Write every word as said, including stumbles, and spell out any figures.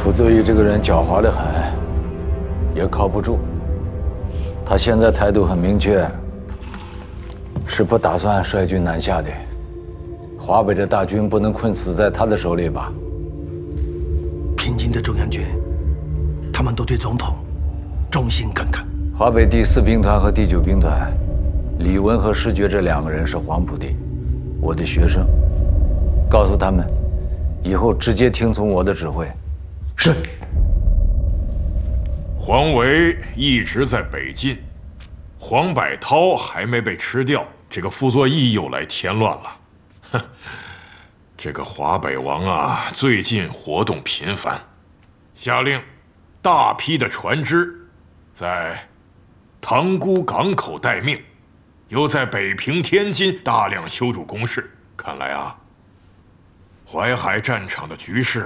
傅作义这个人狡猾得很，也靠不住。他现在态度很明确，是不打算率军南下的。华北的大军不能困死在他的手里吧？ 平津的中央军，他们都对总统忠心耿耿。 华北第四兵团和第九兵团，李文和石觉这两个人是黄埔的，我的学生。告诉他们，以后直接听从我的指挥。 是。 黄维一直在北进，黄百韬还没被吃掉，这个傅作义又来添乱了。哼，这个华北王啊，最近活动频繁，下令大批的船只在塘沽港口待命，又在北平、天津大量修筑工事。看来啊，淮海战场的局势